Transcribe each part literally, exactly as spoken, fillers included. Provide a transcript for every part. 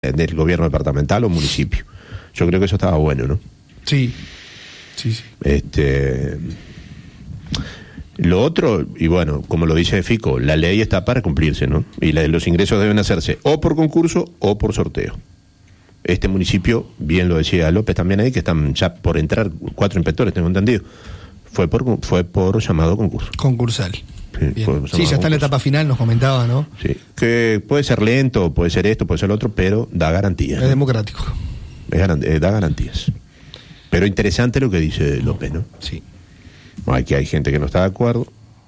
del gobierno departamental o municipio. Yo creo que eso estaba bueno, ¿no? Sí, sí, sí. Este, lo otro, y bueno, como lo dice Fico, la ley está para cumplirse, ¿no? Y la, los ingresos deben hacerse o por concurso o por sorteo. Este municipio, bien lo decía López también ahí, que están ya por entrar cuatro inspectores, tengo entendido, fue por fue por llamado concurso. Concursal. Sí, sí, ya está en la etapa final, nos comentaba, ¿no? Sí, que puede ser lento, puede ser esto, puede ser lo otro, pero da garantías. Es, ¿no?, democrático. Es garant- eh, da garantías. Pero interesante lo que dice López, ¿no? Sí. Aquí hay gente que no está de acuerdo.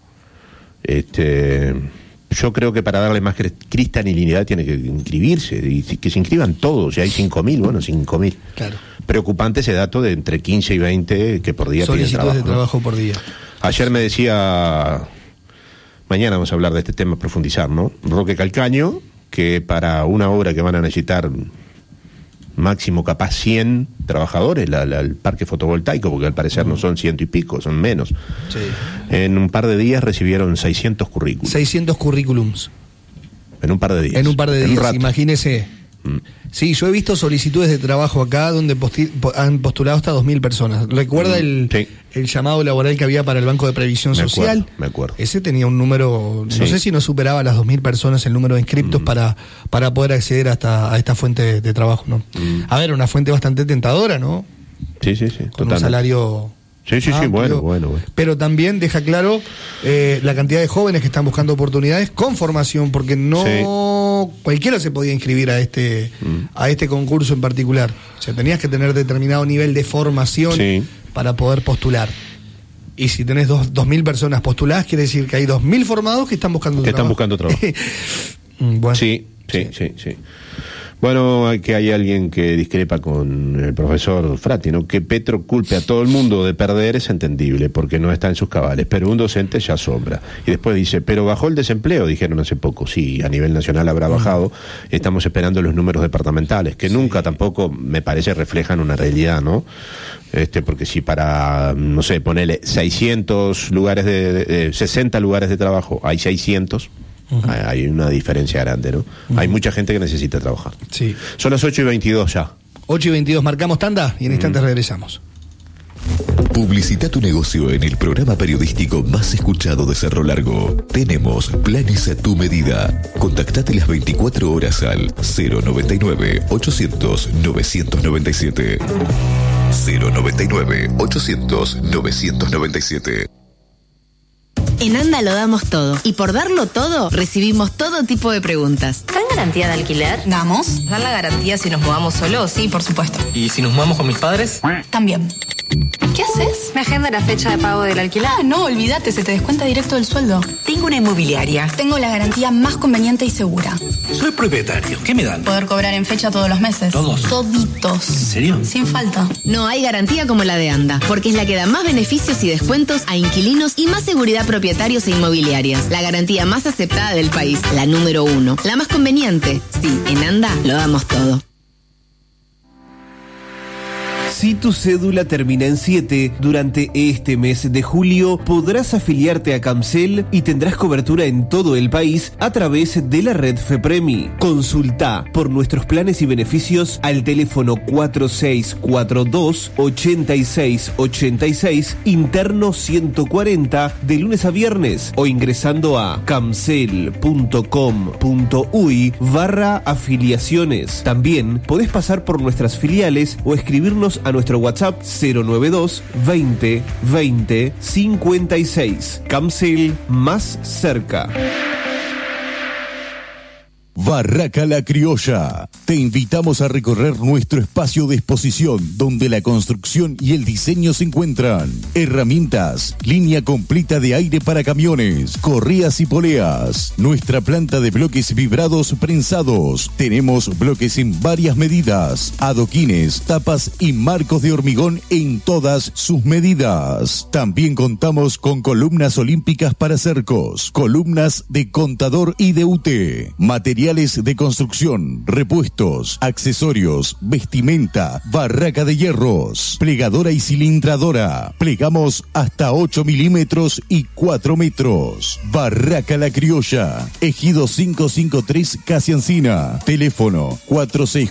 Este, yo creo que para darle más cristalinidad tiene que inscribirse, y que se inscriban todos. Si hay cinco mil, bueno, cinco mil. Claro. Preocupante ese dato de entre quince y veinte que por día piden trabajo. Solicitudes de trabajo, ¿no? por día. Ayer me decía, mañana vamos a hablar de este tema, profundizar, ¿no? Roque Calcaño, que para una obra que van a necesitar máximo capaz cien trabajadores, la, la, el parque fotovoltaico, porque al parecer no son ciento y pico, son menos. Sí. En un par de días recibieron seiscientos currículums. seiscientos currículums. En un par de días. En un par de en días, imagínese. Mm. Sí, yo he visto solicitudes de trabajo acá donde posti- po- han postulado hasta dos mil personas. ¿Recuerda mm, el, sí. el llamado laboral que había para el Banco de Previsión me Social? Acuerdo, me acuerdo. Ese tenía un número, sí. no sé si no superaba las dos mil personas el número de inscriptos mm. para, para poder acceder hasta a esta fuente de, de trabajo, ¿no? Mm. A ver, una fuente bastante tentadora, ¿no? Sí, sí, sí. Con totalmente. un salario... Sí, sí, sí, bueno, bueno, bueno. Pero también deja claro eh, la cantidad de jóvenes que están buscando oportunidades con formación, porque no sí. cualquiera se podía inscribir a este mm. a este concurso en particular. O sea, tenías que tener determinado nivel de formación sí. para poder postular. Y si tenés dos, dos mil personas postuladas, quiere decir que hay dos mil formados que están buscando que trabajo. están buscando trabajo. bueno, sí, sí, sí, sí, sí. Bueno, que hay alguien que discrepa con el profesor Frati, ¿no? Que Petro culpe a todo el mundo de perder es entendible, porque no está en sus cabales, pero un docente ya asombra. Y después dice, pero bajó el desempleo, dijeron hace poco. Sí, a nivel nacional habrá bajado, estamos esperando los números departamentales, que sí. nunca tampoco, me parece, reflejan una realidad, ¿no? Este, porque si para, no sé, ponele seiscientos lugares de, de, de sesenta lugares de trabajo, hay seiscientos... Uh-huh. Hay una diferencia grande, ¿no? Uh-huh. Hay mucha gente que necesita trabajar. Sí. Son las ocho y veintidós ya. ocho y veintidós, marcamos tanda y en instantes uh-huh. regresamos. Publicita tu negocio en el programa periodístico más escuchado de Cerro Largo. Tenemos planes a tu medida. Contactate las veinticuatro horas al cero noventa y nueve, ochocientos, novecientos noventa y siete. cero noventa y nueve, ochocientos, novecientos noventa y siete. En ANDA lo damos todo. Y por darlo todo, recibimos todo tipo de preguntas. ¿Dan garantía de alquiler? ¿Damos? ¿Dan la garantía si nos mudamos solos? Sí, por supuesto. ¿Y si nos mudamos con mis padres? También. ¿Qué haces? Me agenda la fecha de pago del alquiler. Ah, no, olvídate, se te descuenta directo del sueldo. Tengo una inmobiliaria. Tengo la garantía más conveniente y segura. Soy propietario. ¿Qué me dan? Poder cobrar en fecha todos los meses. ¿Todos? Toditos. ¿En serio? Sin falta. No hay garantía como la de ANDA, porque es la que da más beneficios y descuentos a inquilinos y más seguridad a propietarios e inmobiliarias. La garantía más aceptada del país, la número uno. La más conveniente. Sí, en ANDA lo damos todo. Si tu cédula termina en siete, durante este mes de julio podrás afiliarte a Camcel y tendrás cobertura en todo el país a través de la red FEPREMI. Consulta por nuestros planes y beneficios al teléfono cuatro seis cuatro dos, ocho seis ocho seis, interno ciento cuarenta, de lunes a viernes, o ingresando a camcel.com.uy barra afiliaciones. También podés pasar por nuestras filiales o escribirnos a nuestro WhatsApp cero noventa y dos, veinte, veinte, cincuenta y seis. Camcel, más cerca. Barraca La Criolla. Te invitamos a recorrer nuestro espacio de exposición donde la construcción y el diseño se encuentran. Herramientas, línea completa de aire para camiones, correas y poleas. Nuestra planta de bloques vibrados prensados. Tenemos bloques en varias medidas, adoquines, tapas y marcos de hormigón en todas sus medidas. También contamos con columnas olímpicas para cercos, columnas de contador y de U T. Material materiales de construcción, repuestos, accesorios, vestimenta, barraca de hierros, plegadora y cilindradora. Plegamos hasta ocho milímetros y cuatro metros. Barraca La Criolla, Ejido quinientos cincuenta y tres, Casi Encina. Teléfono cuatro seis